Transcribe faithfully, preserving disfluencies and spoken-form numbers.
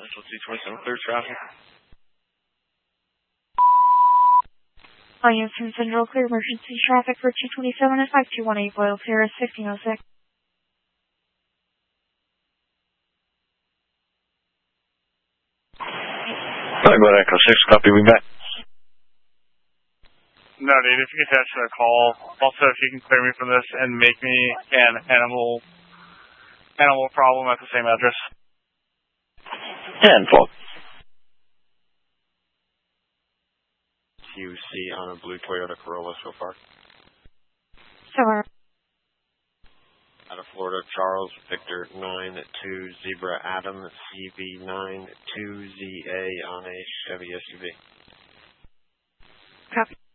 Bristol two twenty-seven, clear traffic. I am from Central Clear Emergency Traffic for two twenty-seven and five two one eight Boyle Terrace, fifteen oh six. Alright, go Echo six, copy, we back. No, dude, if you can attach to a call. Also, if you can clear me from this and make me an animal animal problem at the same address. And fault. Q C on a blue Toyota Corolla so far. Sorry. Out of Florida, Charles Victor nine two Zebra Adam C V nine two Z A on a Chevy S U V. Copy.